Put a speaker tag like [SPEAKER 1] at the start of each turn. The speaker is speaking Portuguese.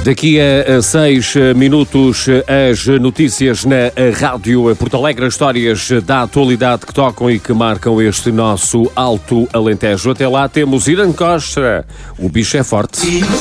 [SPEAKER 1] Daqui a 6 minutos, as notícias na Rádio Porto Alegre, as histórias da atualidade que tocam e que marcam este nosso Alto Alentejo. Até lá temos Irã Costa, o bicho é forte.